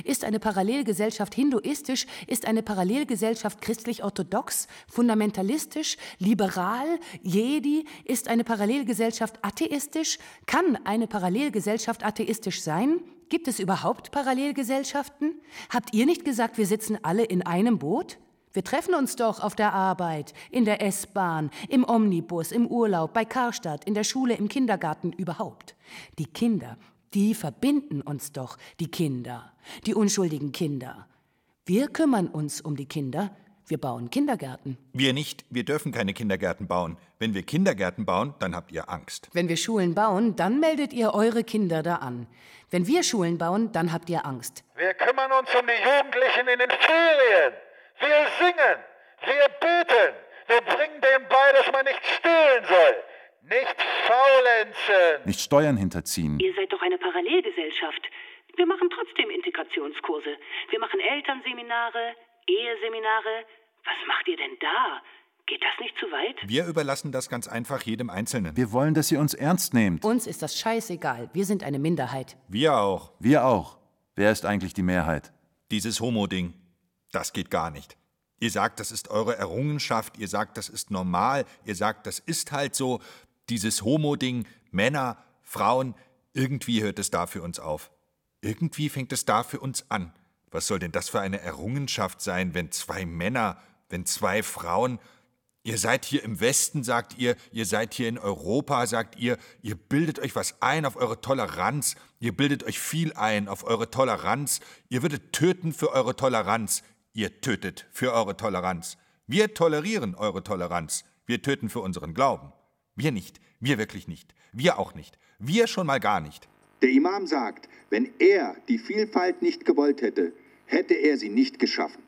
Ist eine Parallelgesellschaft hinduistisch? Ist eine Parallelgesellschaft christlich-orthodox, fundamentalistisch, liberal, Jedi? Ist eine Parallelgesellschaft atheistisch? Kann eine Parallelgesellschaft atheistisch sein? Gibt es überhaupt Parallelgesellschaften? Habt ihr nicht gesagt, wir sitzen alle in einem Boot? Wir treffen uns doch auf der Arbeit, in der S-Bahn, im Omnibus, im Urlaub, bei Karstadt, in der Schule, im Kindergarten, überhaupt. Die Kinder, die verbinden uns doch, die Kinder, die unschuldigen Kinder. Wir kümmern uns um die Kinder, wir bauen Kindergärten. Wir nicht, wir dürfen keine Kindergärten bauen. Wenn wir Kindergärten bauen, dann habt ihr Angst. Wenn wir Schulen bauen, dann meldet ihr eure Kinder da an. Wenn wir Schulen bauen, dann habt ihr Angst. Wir kümmern uns um die Jugendlichen in den Ferien. Wir singen, wir beten, wir bringen dem bei, dass man nicht stehlen soll, nicht faulenzen. Nicht Steuern hinterziehen. Ihr seid doch eine Parallelgesellschaft. Wir machen trotzdem Integrationskurse. Wir machen Elternseminare, Eheseminare. Was macht ihr denn da? Geht das nicht zu weit? Wir überlassen das ganz einfach jedem Einzelnen. Wir wollen, dass ihr uns ernst nehmt. Uns ist das scheißegal. Wir sind eine Minderheit. Wir auch. Wir auch. Wer ist eigentlich die Mehrheit? Dieses Homo-Ding, das geht gar nicht. Ihr sagt, das ist eure Errungenschaft, ihr sagt, das ist normal, ihr sagt, das ist halt so. Dieses Homo-Ding, Männer, Frauen, irgendwie hört es da für uns auf. Irgendwie fängt es da für uns an. Was soll denn das für eine Errungenschaft sein, wenn zwei Männer, wenn zwei Frauen... Ihr seid hier im Westen, sagt ihr seid hier in Europa, sagt ihr bildet euch was ein auf eure Toleranz, ihr bildet euch viel ein auf eure Toleranz, ihr würdet töten für eure Toleranz, ihr tötet für eure Toleranz. Wir tolerieren eure Toleranz, wir töten für unseren Glauben. Wir nicht, wir wirklich nicht, wir auch nicht, wir schon mal gar nicht. Der Imam sagt, wenn er die Vielfalt nicht gewollt hätte, hätte er sie nicht geschaffen.